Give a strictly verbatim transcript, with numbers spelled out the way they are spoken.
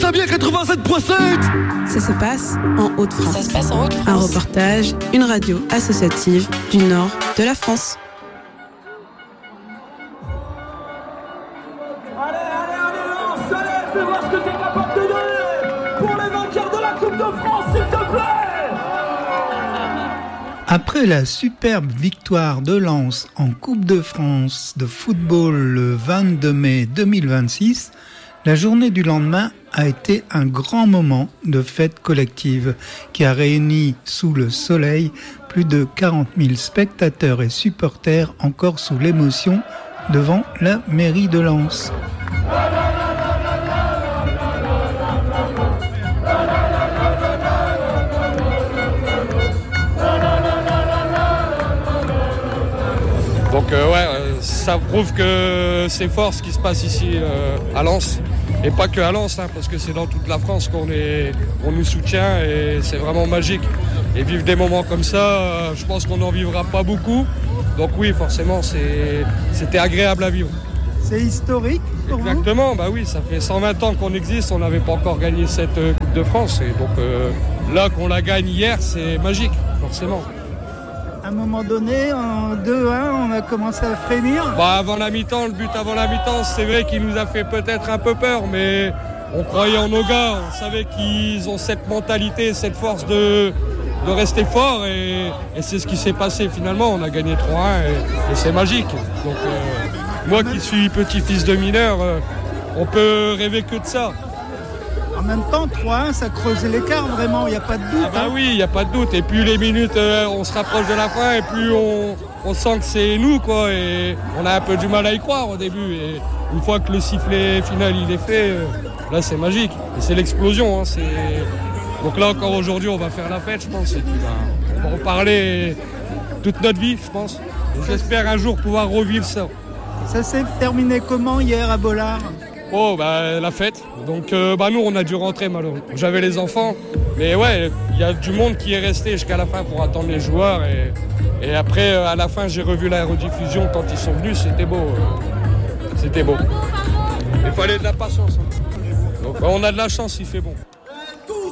ça bien quatre-vingt-sept virgule sept. Ça se passe en Hauts-de-France. Ça se passe en Hauts-de-France. Un reportage, une radio associative du nord de la France. Allez, allez, allez, lance, allez, fais voir ce que t'es capable de donner pour les vainqueurs de la Coupe de France, s'il te plaît. Après la superbe victoire de Lens en Coupe de France de football le vingt-deux mai deux mille vingt-six, la journée du lendemain a été un grand moment de fête collective qui a réuni sous le soleil plus de quarante mille spectateurs et supporters encore sous l'émotion devant la mairie de Lens. Donc euh, ouais, euh, ça prouve que c'est fort ce qui se passe ici euh, à Lens. Et pas que à Lens, hein, parce que c'est dans toute la France qu'on est, on nous soutient et c'est vraiment magique. Et vivre des moments comme ça, euh, je pense qu'on n'en vivra pas beaucoup. Donc oui, forcément, c'est, c'était agréable à vivre. C'est historique pour Exactement, bah oui, ça fait cent vingt ans qu'on existe, on n'avait pas encore gagné cette euh, Coupe de France. Et donc euh, là qu'on la gagne hier, c'est magique, forcément. À un moment donné, en deux un, on a commencé à frémir. Bah avant la mi-temps, le but avant la mi-temps, c'est vrai qu'il nous a fait peut-être un peu peur, mais on croyait en nos gars, on savait qu'ils ont cette mentalité, cette force de, de rester fort, et, et c'est ce qui s'est passé finalement. On a gagné trois un et, et c'est magique. Donc euh, moi qui suis petit-fils de mineur, euh, on peut rêver que de ça. En même temps, trois un, ça creusait l'écart, vraiment, il n'y a pas de doute. Ah bah hein. oui, il n'y a pas de doute. Et plus les minutes, euh, on se rapproche de la fin, et plus on, on sent que c'est nous, quoi. Et on a un peu du mal à y croire au début. Et une fois que le sifflet final il est fait, euh, là c'est magique. Et c'est l'explosion. Hein, c'est... Donc là encore aujourd'hui, on va faire la fête, je pense. Et puis, bah, on va en parler toute notre vie, je pense. Et j'espère un jour pouvoir revivre ça. Ça s'est terminé comment hier à Bollard ? Oh bah la fête, donc euh, bah nous on a dû rentrer malheureusement. J'avais les enfants, mais ouais, il y a du monde qui est resté jusqu'à la fin pour attendre les joueurs et, et après à la fin j'ai revu la rediffusion quand ils sont venus, c'était beau, c'était beau. Il fallait de la patience. Hein. Donc bah, on a de la chance, il fait bon.